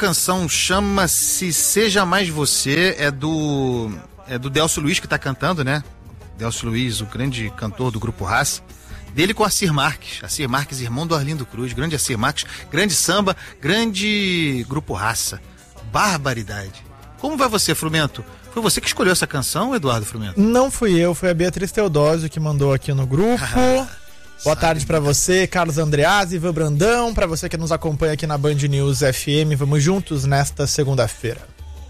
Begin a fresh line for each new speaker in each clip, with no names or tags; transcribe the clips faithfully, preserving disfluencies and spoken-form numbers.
canção chama-se Seja Mais Você, é do é do Delcio Luiz que tá cantando, né? Delcio Luiz, o grande cantor do Grupo Raça. Dele com Assir Marques, Assir Marques, irmão do Arlindo Cruz, grande Assir Marques, grande samba, grande Grupo Raça. Barbaridade. Como vai você, Frumento? Foi você que escolheu essa canção, Eduardo Frumento?
Não fui eu, foi a Beatriz Teodósio que mandou aqui no grupo. Boa tarde pra você, Carlos Andreazzi, Ivan Brandão, pra você que nos acompanha aqui na Band News F M. Vamos juntos nesta segunda-feira.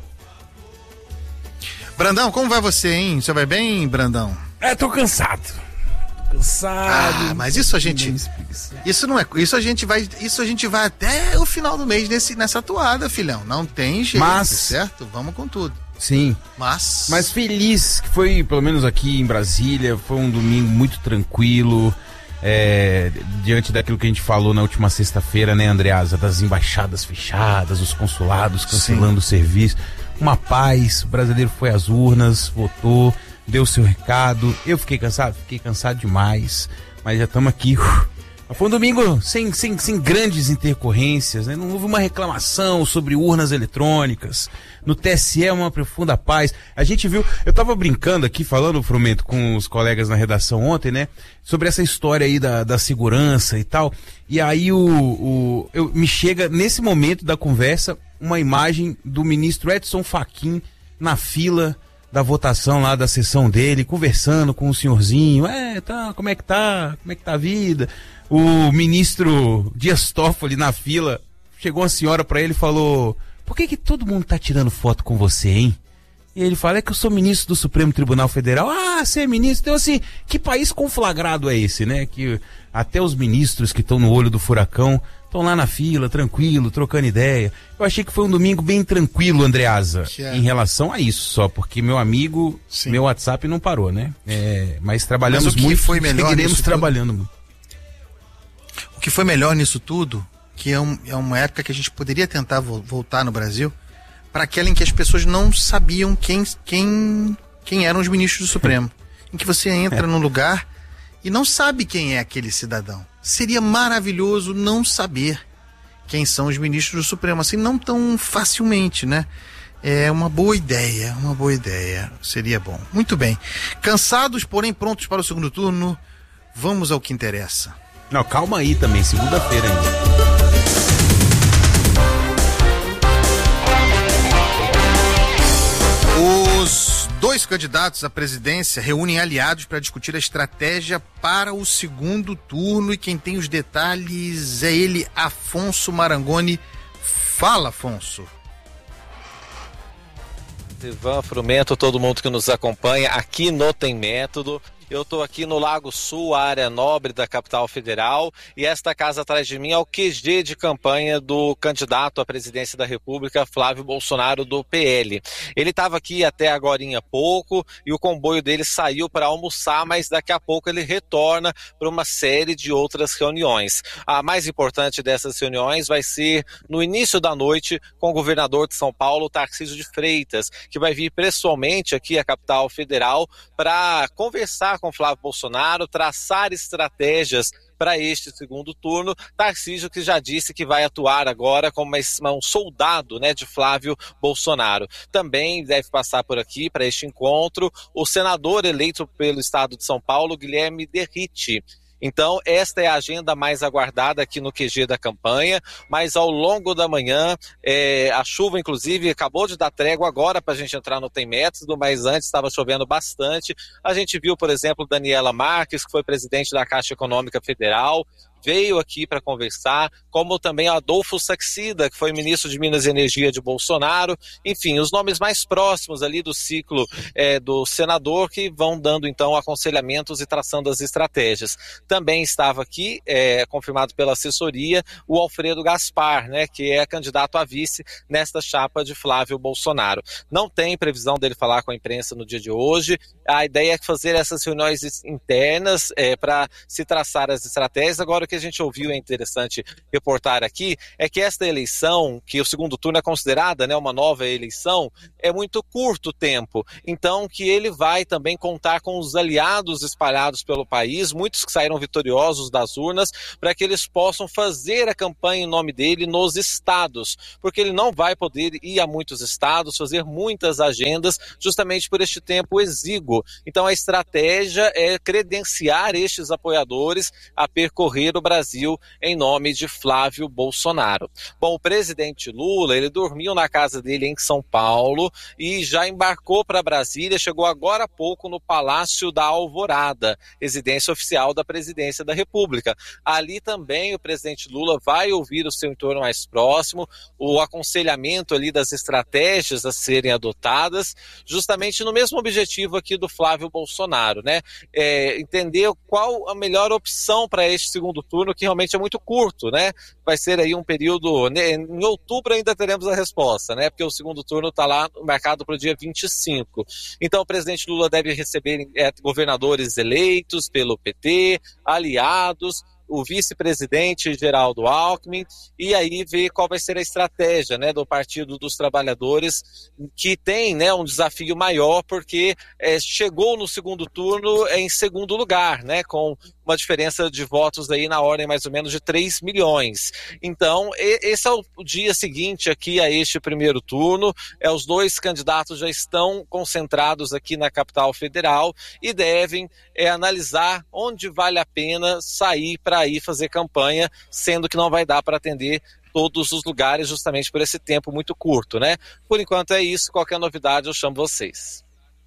Brandão, como vai você, hein? Você vai bem, Brandão?
É, tô cansado. Cansado.
Ah, mas isso a gente isso não é, isso a gente vai, isso a gente vai até o final do mês nesse, nessa toada, filhão. Não tem jeito,
mas,
certo? Vamos com tudo.
Sim.
Mas
mas feliz que foi, pelo menos aqui em Brasília, foi um domingo muito tranquilo. É, diante daquilo que a gente falou na última sexta-feira, né, Andreasa, das embaixadas fechadas, os consulados cancelando o serviço, uma paz, o brasileiro foi às urnas, votou, deu seu recado. Eu fiquei cansado, fiquei cansado demais, mas já estamos aqui. Foi um domingo sem, sem, sem grandes intercorrências, né? Não houve uma reclamação sobre urnas eletrônicas. No T S E uma profunda paz. A gente viu, eu tava brincando aqui, falando, Frumento, com os colegas na redação ontem, né? Sobre essa história aí da, da segurança e tal. E aí o, o eu, me chega, nesse momento da conversa, uma imagem do ministro Edson Fachin na fila da votação lá da sessão dele, conversando com o senhorzinho. É, tá, como é que tá? Como é que tá a vida? O ministro Dias Toffoli na fila, chegou uma senhora pra ele e falou: por que que todo mundo tá tirando foto com você, hein? E ele fala: é que eu sou ministro do Supremo Tribunal Federal. Ah, você é ministro? Então assim, que país conflagrado é esse, né? Que até os ministros que estão no olho do furacão estão lá na fila, tranquilo, trocando ideia. Eu achei que foi um domingo bem tranquilo, Andreasa, é. Em relação a isso só, porque meu amigo, Sim. meu WhatsApp não parou, né? É, mas trabalhamos mas o que muito,
foi melhor
seguiremos trabalhando muito.
O que foi melhor nisso tudo, que é, um, é uma época que a gente poderia tentar vo- voltar no Brasil, para aquela em que as pessoas não sabiam quem, quem, quem eram os ministros do Supremo. Em que você entra é. num lugar e não sabe quem é aquele cidadão. Seria maravilhoso não saber quem são os ministros do Supremo, assim, não tão facilmente, né? É uma boa ideia, uma boa ideia. Seria bom. Muito bem. Cansados, porém prontos para o segundo turno, vamos ao que interessa.
Não, calma aí também, segunda-feira ainda.
Os dois candidatos à presidência reúnem aliados para discutir a estratégia para o segundo turno e quem tem os detalhes é ele, Afonso Marangoni. Fala, Afonso.
Ivan, Frumento, todo mundo que nos acompanha aqui no Tem Método. Eu estou aqui no Lago Sul, a área nobre da capital federal, e esta casa atrás de mim é o Q G de campanha do candidato à presidência da República, Flávio Bolsonaro, do P L. Ele estava aqui até agorinha há pouco e o comboio dele saiu para almoçar, mas daqui a pouco ele retorna para uma série de outras reuniões. A mais importante dessas reuniões vai ser no início da noite com o governador de São Paulo, Tarcísio de Freitas, que vai vir pessoalmente aqui à capital federal para conversar com Flávio Bolsonaro, traçar estratégias para este segundo turno. Tarcísio que já disse que vai atuar agora como um soldado, né, de Flávio Bolsonaro. Também deve passar por aqui para este encontro o senador eleito pelo estado de São Paulo, Guilherme Derrite. Então, esta é a agenda mais aguardada aqui no Q G da campanha, mas ao longo da manhã, é, a chuva, inclusive, acabou de dar trégua agora para a gente entrar no Tem Método, mas antes estava chovendo bastante. A gente viu, por exemplo, Daniela Marques, que foi presidente da Caixa Econômica Federal, veio aqui para conversar, como também Adolfo Saxida, que foi ministro de Minas e Energia de Bolsonaro. Enfim, os nomes mais próximos ali do ciclo é, do senador que vão dando, então, aconselhamentos e traçando as estratégias. Também estava aqui, é, confirmado pela assessoria, o Alfredo Gaspar, né, que é candidato a vice nesta chapa de Flávio Bolsonaro. Não tem previsão dele falar com a imprensa no dia de hoje. A ideia é fazer essas reuniões internas é, para se traçar as estratégias. Agora, o que a gente ouviu, é interessante reportar aqui, é que esta eleição, que o segundo turno é considerada, né, uma nova eleição, é muito curto o tempo. Então, que ele vai também contar com os aliados espalhados pelo país, muitos que saíram vitoriosos das urnas, para que eles possam fazer a campanha em nome dele nos estados, porque ele não vai poder ir a muitos estados, fazer muitas agendas, justamente por este tempo exíguo. Então a estratégia é credenciar estes apoiadores a percorrer o Brasil em nome de Flávio Bolsonaro. Bom, o presidente Lula, ele dormiu na casa dele em São Paulo e já embarcou para Brasília, chegou agora há pouco no Palácio da Alvorada, residência oficial da Presidência da República. Ali também o presidente Lula vai ouvir o seu entorno mais próximo, o aconselhamento ali das estratégias a serem adotadas, justamente no mesmo objetivo aqui do Flávio Bolsonaro, né? É, entender qual a melhor opção para este segundo turno, que realmente é muito curto, né? Vai ser aí um período, né? Em outubro ainda teremos a resposta, né? Porque o segundo turno está lá marcado para o dia vinte e cinco. Então o presidente Lula deve receber é, governadores eleitos pelo P T, aliados, o vice-presidente Geraldo Alckmin, e aí ver qual vai ser a estratégia, né, do Partido dos Trabalhadores, que tem, né, um desafio maior, porque é, chegou no segundo turno em segundo lugar, né, com uma diferença de votos aí na ordem mais ou menos de três milhões. Então, esse é o dia seguinte aqui a este primeiro turno, é, os dois candidatos já estão concentrados aqui na capital federal e devem é, analisar onde vale a pena sair para ir fazer campanha, sendo que não vai dar para atender todos os lugares justamente por esse tempo muito curto, né? Por enquanto é isso, qualquer novidade eu chamo vocês.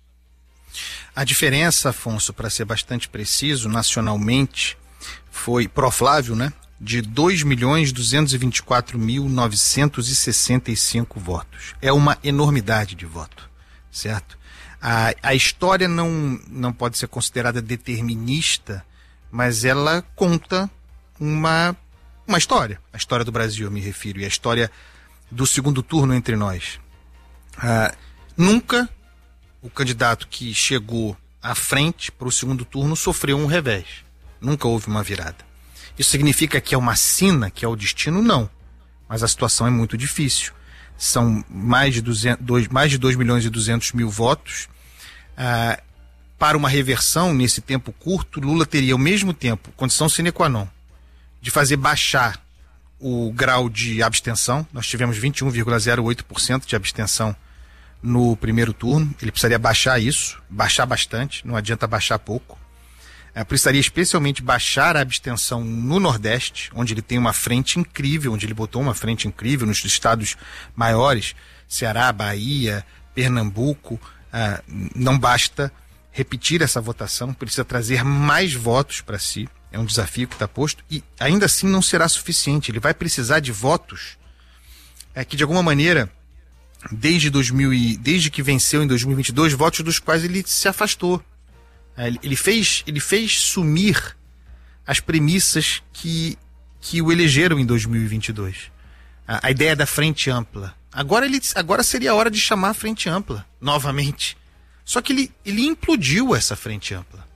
A diferença, Afonso, para ser bastante preciso, nacionalmente, foi, pro Flávio, né, de dois milhões duzentos e vinte e quatro mil novecentos e sessenta e cinco votos. É uma enormidade de voto, certo? A, a história não, não pode ser considerada determinista, mas ela conta uma, uma história. A história do Brasil, eu me refiro, e a história do segundo turno entre nós. Ah, nunca o candidato que chegou à frente para o segundo turno sofreu um revés. Nunca houve uma virada. Isso significa que é uma sina, que é o destino? Não. Mas a situação é muito difícil. São mais de, duzentos, dois, mais de dois milhões e duzentos mil votos. Ah, para uma reversão nesse tempo curto, Lula teria ao mesmo tempo condição sine qua non de fazer baixar o grau de abstenção. Nós tivemos vinte e um vírgula zero oito por cento de abstenção no primeiro turno. Ele precisaria baixar isso, baixar bastante, não adianta baixar pouco. É, precisaria especialmente baixar a abstenção no Nordeste, onde ele tem uma frente incrível, onde ele botou uma frente incrível nos estados maiores, Ceará, Bahia, Pernambuco. Ah, não basta repetir essa votação, precisa trazer mais votos para si, é um desafio que está posto, e ainda assim não será suficiente. Ele vai precisar de votos é, que de alguma maneira, desde, dois mil e, desde que venceu em dois mil e vinte e dois, votos dos quais ele se afastou. É, ele, fez, ele fez sumir as premissas que, que o elegeram em dois mil e vinte e dois. A, a ideia da frente ampla. Agora, ele, agora seria a hora de chamar a frente ampla, novamente. Só que ele, ele implodiu essa frente ampla.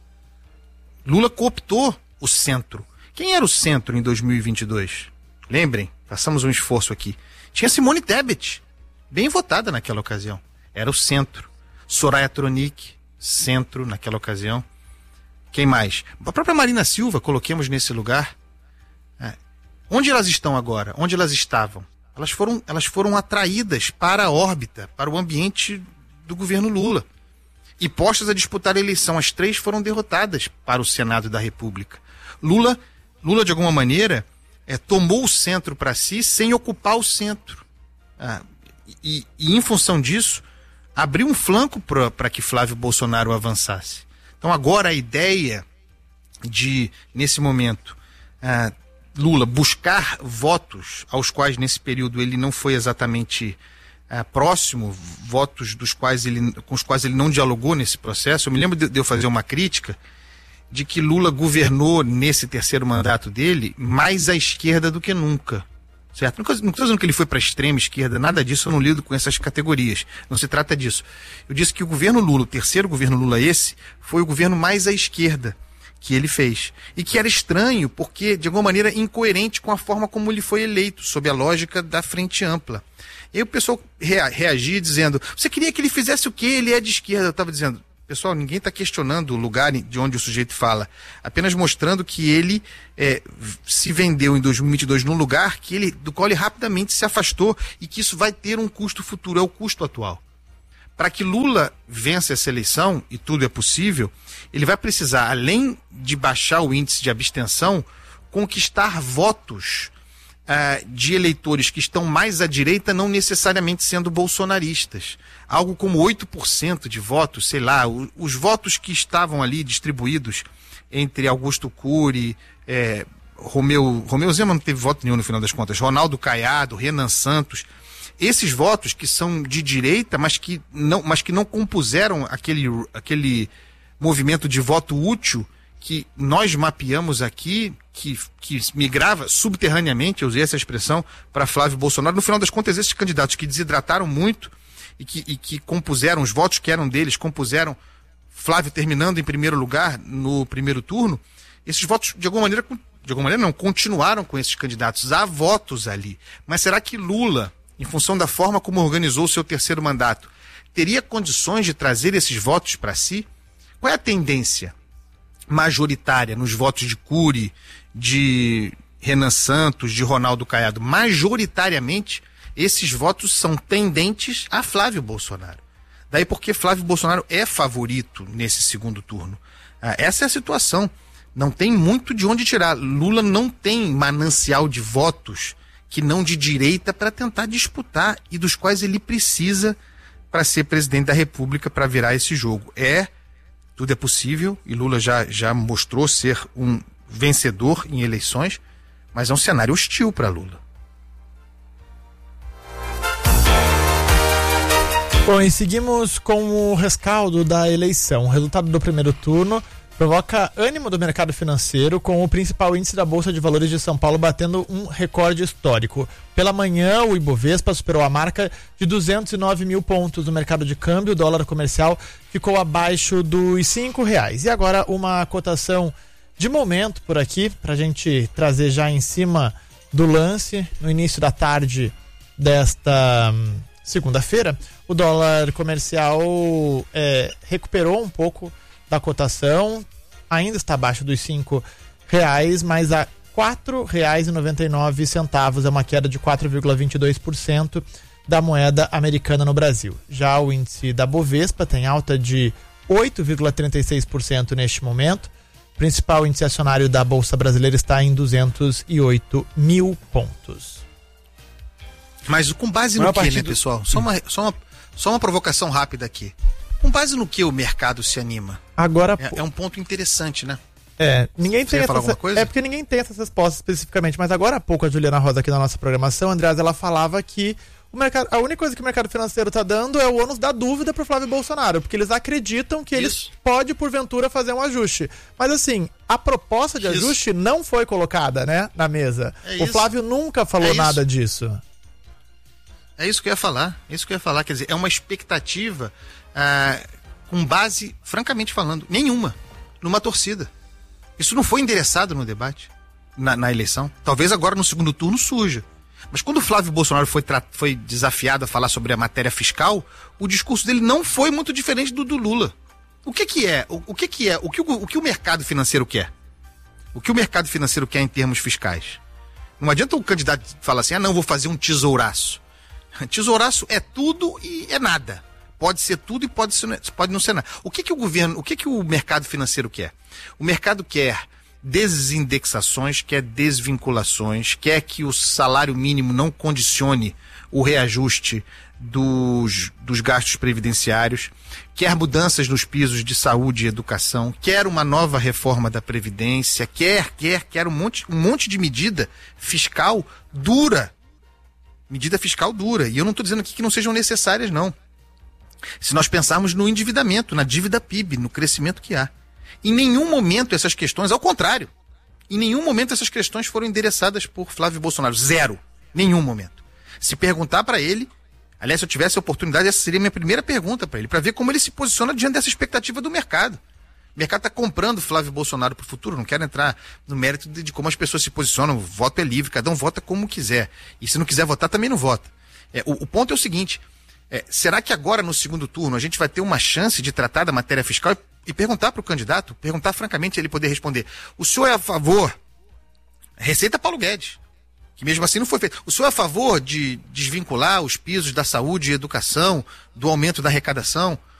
Lula cooptou o centro. Quem era o centro em dois mil e vinte e dois? Lembrem, façamos um esforço aqui. Tinha Simone Tebet, bem votada naquela ocasião. Era o centro. Soraya Tronic, centro naquela ocasião. Quem mais? A própria Marina Silva, coloquemos nesse lugar. É. Onde elas estão agora? Onde elas estavam? Elas foram, elas foram atraídas para a órbita, para o ambiente do governo Lula. E postas a disputar a eleição. As três foram derrotadas para o Senado da República. Lula, Lula de alguma maneira, é, tomou o centro para si sem ocupar o centro. Ah, e, e, em função disso, abriu um flanco para que Flávio Bolsonaro avançasse. Então, agora a ideia de, nesse momento, ah, Lula buscar votos aos quais, nesse período, ele não foi exatamente ah, próximo, votos dos quais ele, com os quais ele não dialogou nesse processo. Eu me lembro de, de eu fazer uma crítica de que Lula governou, nesse terceiro mandato dele, mais à esquerda do que nunca. Certo? Não estou dizendo que ele foi para a extrema esquerda, nada disso, eu não lido com essas categorias. Não se trata disso. Eu disse que o governo Lula, o terceiro governo Lula esse, foi o governo mais à esquerda, que ele fez. E que era estranho, porque, de alguma maneira, incoerente com a forma como ele foi eleito, sob a lógica da frente ampla. E aí o pessoal rea- reagia dizendo, você queria que ele fizesse o quê? Ele é de esquerda. Eu estava dizendo, pessoal, ninguém está questionando o lugar de onde o sujeito fala, apenas mostrando que ele é, se vendeu em dois mil e vinte e dois num lugar que ele, do qual ele rapidamente se afastou e que isso vai ter um custo futuro, é o custo atual. Para que Lula vença essa eleição, e tudo é possível, ele vai precisar, além de baixar o índice de abstenção, conquistar votos uh, de eleitores que estão mais à direita, não necessariamente sendo bolsonaristas. Algo como oito por cento de votos, sei lá, o, os votos que estavam ali distribuídos entre Augusto Cury, é, Romeu, Romeu Zema não teve voto nenhum no final das contas, Ronaldo Caiado, Renan Santos. Esses votos que são de direita, mas que não, mas que não compuseram aquele, aquele movimento de voto útil que nós mapeamos aqui, que, que migrava subterraneamente, eu usei essa expressão, para Flávio Bolsonaro. No final das contas, esses candidatos que desidrataram muito e que, e que compuseram, os votos que eram deles, compuseram Flávio terminando em primeiro lugar no primeiro turno, esses votos, de alguma maneira, de alguma maneira não, continuaram com esses candidatos. Há votos ali. Mas será que Lula, em função da forma como organizou o seu terceiro mandato, teria condições de trazer esses votos para si? Qual é a tendência majoritária nos votos de Cury, de Renan Santos, de Ronaldo Caiado? Majoritariamente, esses votos são tendentes a Flávio Bolsonaro. Daí porque Flávio Bolsonaro é favorito nesse segundo turno. Ah, essa é a situação. Não tem muito de onde tirar. Lula não tem manancial de votos que não de direita para tentar disputar e dos quais ele precisa para ser presidente da República, para virar esse jogo. É, tudo é possível, e Lula já, já mostrou ser um vencedor em eleições, mas é um cenário hostil para Lula.
Bom, e seguimos com o rescaldo da eleição. O resultado do primeiro turno provoca ânimo do mercado financeiro, com o principal índice da Bolsa de Valores de São Paulo batendo um recorde histórico. Pela manhã, o Ibovespa superou a marca de duzentos e nove mil pontos no mercado de câmbio. O dólar comercial ficou abaixo dos cinco reais. E agora uma cotação de momento por aqui, para a gente trazer já em cima do lance, no início da tarde desta hum, segunda-feira. O dólar comercial é, recuperou um pouco da cotação, ainda está abaixo dos cinco reais, mas a quatro reais e noventa e nove centavos, é uma queda de quatro vírgula vinte e dois por cento da moeda americana no Brasil. Já o índice da Bovespa tem alta de oito vírgula trinta e seis por cento neste momento. O principal índice acionário da Bolsa Brasileira está em duzentos e oito mil pontos.
Mas com base no que, né, pessoal? Só uma, só, uma, só uma provocação rápida aqui. Com base no que o mercado se anima?
Agora,
é, é um ponto interessante, né?
É, ninguém
Você
tem
ia falar
essa,
alguma coisa?
É porque ninguém tem essas respostas especificamente, mas agora há pouco a Juliana Rosa aqui na nossa programação, Andreas, ela falava que o mercado, a única coisa que o mercado financeiro está dando é o ônus da dúvida para o Flávio Bolsonaro, porque eles acreditam que ele pode, porventura, fazer um ajuste. Mas assim, a proposta de isso. ajuste não foi colocada, né, na mesa. É o isso. Flávio nunca falou é nada disso.
É isso que eu ia falar, é isso que eu ia falar, quer dizer, é uma expectativa ah, com base, francamente falando, nenhuma, numa torcida. Isso não foi endereçado no debate, na, na eleição. Talvez agora no segundo turno surja. Mas quando o Flávio Bolsonaro foi, foi desafiado a falar sobre a matéria fiscal, o discurso dele não foi muito diferente do do Lula. O que que é? O, o que que é? O que o, o que o mercado financeiro quer? O que o mercado financeiro quer em termos fiscais? Não adianta o candidato falar assim, ah não, vou fazer um tesouraço. Tesouraço é tudo e é nada. Pode ser tudo e pode, ser, pode não ser nada. O que que o governo, o que que o mercado financeiro quer? O mercado quer desindexações, quer desvinculações, quer que o salário mínimo não condicione o reajuste dos, dos gastos previdenciários, quer mudanças nos pisos de saúde e educação, quer uma nova reforma da Previdência, quer, quer, quer um monte, um monte de medida fiscal dura. Medida fiscal dura. E eu não estou dizendo aqui que não sejam necessárias, não. Se nós pensarmos no endividamento, na dívida P I B, no crescimento que há. Em nenhum momento essas questões, ao contrário, em nenhum momento essas questões foram endereçadas por Flávio Bolsonaro. Zero. Nenhum momento. Se perguntar para ele, aliás, se eu tivesse a oportunidade, essa seria a minha primeira pergunta para ele, para ver como ele se posiciona diante dessa expectativa do mercado. O mercado está comprando Flávio Bolsonaro para o futuro. Não quero entrar no mérito de, de como as pessoas se posicionam. O voto é livre, cada um vota como quiser. E se não quiser votar, também não vota. É, o, o ponto é o seguinte, é, será que agora no segundo turno a gente vai ter uma chance de tratar da matéria fiscal e, e perguntar para o candidato, perguntar francamente, ele poder responder, o senhor é a favor, Receita Paulo Guedes, que mesmo assim não foi feito, o senhor é a favor de desvincular os pisos da saúde e educação, do aumento da arrecadação?